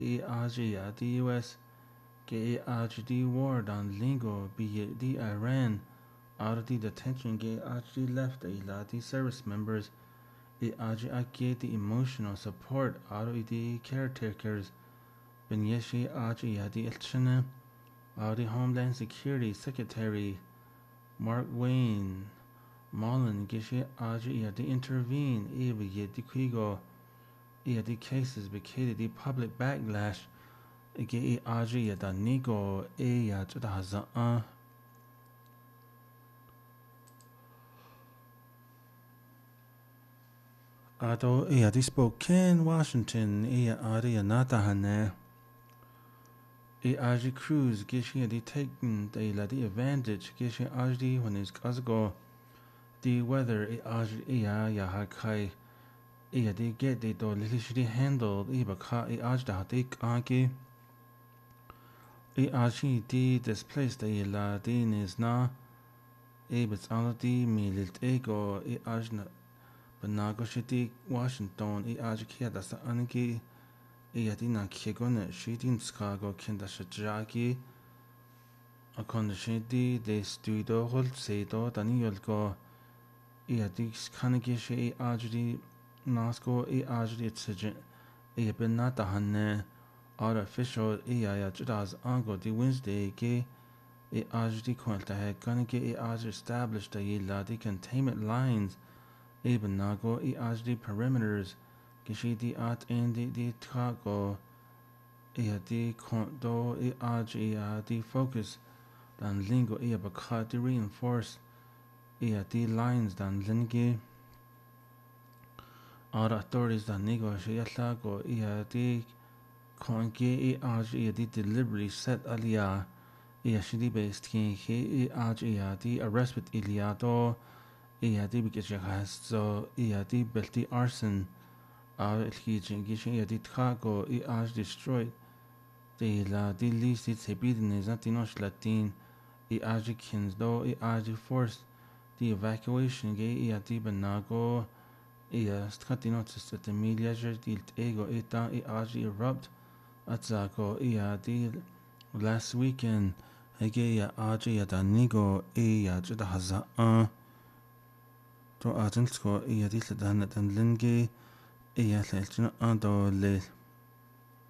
ARG at the US get ARG war down lingo be the Iran out of the detention get ARG left the service members ARG get the emotional support out of the caretakers ben yeshi ARG at the Elchana out the Homeland Security Secretary Mark Wayne Mullen gishi ARG at the intervene eva yet the Quigo the cases became the public backlash against ARG da Nigo ya to the Hazan. Ado the Spokane, Washington Adi Nata Hane ARG Cruise gishi the taken the advantage gishi ARG when it's Glasgow the weather ARG ya hakai they get they do little handled baka ARG da take agi ARG di displaced the la din is na but all the milit ego ARG na banago shiti Washington ARG kia da sa angi di na kiegone shitin Chicago kinda shajagi akon shiti de studio hol sedo tani yolko di kanagi shi ARG Nasco ARG itsejen ben not the hanne artificial ya judas ango di Wednesday ke ARG kwalta he kanagi ARG established the the containment lines ben nago ARG perimeters gishi di at and the trago di kondo ARG the focus dan lingo baka to reinforce the lines dan linge our authorities that negotiate go the konge ARG the deliberately set alia shidi based king ARG the arrest with Iliado the because has so the belti arson kitchen gishin the trago ARG destroyed the least it's a bidden is not enough Latin ARG kins though ARG forced the evacuation the benago Stratinotis at the media dilt ego eta ARG erupt at Zako the last weekend Hege ARG da Nigo the Haza to Argensko the Linge Selchina Ando Le